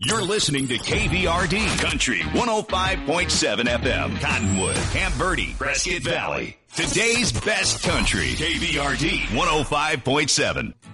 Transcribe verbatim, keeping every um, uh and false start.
You're listening to K V R D Country one oh five point seven F M. Cottonwood, Camp Verde, Prescott Valley. Today's best country. K V R D one oh five point seven.